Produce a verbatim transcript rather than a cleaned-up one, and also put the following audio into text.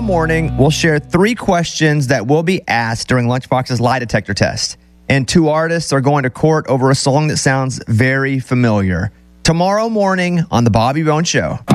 morning, we'll share three questions that will be asked during Lunchbox's lie detector test. And two artists are going to court over a song that sounds very familiar. Tomorrow morning on The Bobby Bones Show.